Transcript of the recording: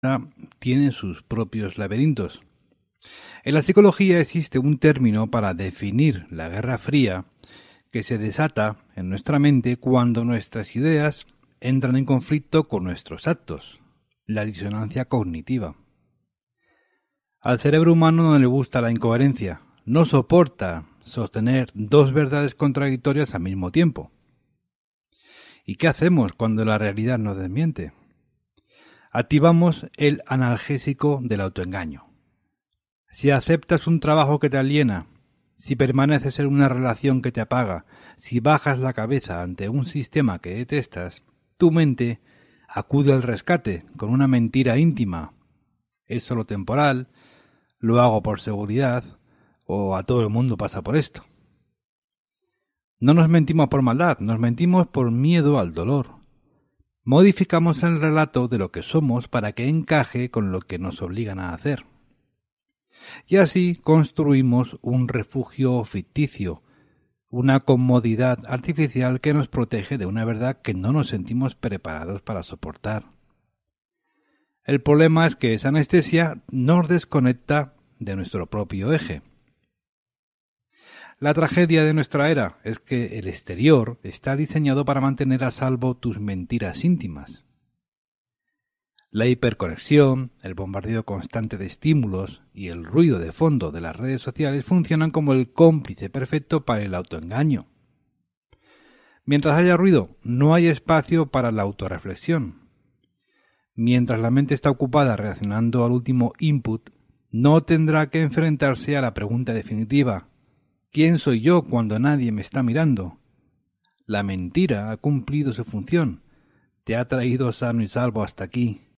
tiene sus propios laberintos. En la psicología existe un término para definir la Guerra Fría que se desata en nuestra mente cuando nuestras ideas entran en conflicto con nuestros actos, la disonancia cognitiva. Al cerebro humano no le gusta la incoherencia, no soporta sostener dos verdades contradictorias al mismo tiempo. ¿Y qué hacemos cuando la realidad nos desmiente? Activamos el analgésico del autoengaño. Si aceptas un trabajo que te aliena, si permaneces en una relación que te apaga, si bajas la cabeza ante un sistema que detestas, tu mente acude al rescate con una mentira íntima. Es solo temporal, lo hago por seguridad, o a todo el mundo pasa por esto. No nos mentimos por maldad, nos mentimos por miedo al dolor. Modificamos el relato de lo que somos para que encaje con lo que nos obligan a hacer. Y así construimos un refugio ficticio, una comodidad artificial que nos protege de una verdad que no nos sentimos preparados para soportar. El problema es que esa anestesia nos desconecta de nuestro propio eje. La tragedia de nuestra era es que el exterior está diseñado para mantener a salvo tus mentiras íntimas. La hiperconexión, el bombardeo constante de estímulos y el ruido de fondo de las redes sociales funcionan como el cómplice perfecto para el autoengaño. Mientras haya ruido, no hay espacio para la autorreflexión. Mientras la mente está ocupada reaccionando al último input, no tendrá que enfrentarse a la pregunta definitiva: ¿quién soy yo cuando nadie me está mirando? La mentira ha cumplido su función, te ha traído sano y salvo hasta aquí.